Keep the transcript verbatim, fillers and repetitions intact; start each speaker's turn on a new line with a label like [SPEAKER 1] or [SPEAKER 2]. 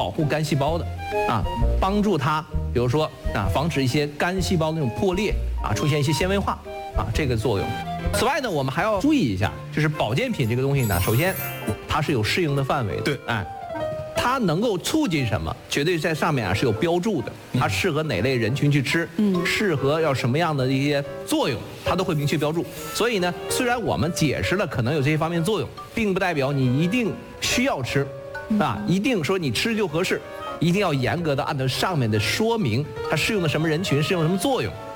[SPEAKER 1] 保护肝细胞的，啊，帮助它，比如说啊，防止一些肝细胞那种破裂啊，出现一些纤维化啊，这个作用。此外呢，我们还要注意一下，就是保健品这个东西呢，首先它是有适应的范围的，
[SPEAKER 2] 对，
[SPEAKER 1] 哎。它能够促进什么？绝对在上面啊是有标注的，它适合哪类人群去吃，嗯，适合要什么样的一些作用，它都会明确标注。所以呢，虽然我们解释了可能有这些方面作用，并不代表你一定需要吃，啊，一定说你吃就合适，一定要严格的按照上面的说明，它适用的什么人群，适用什么作用。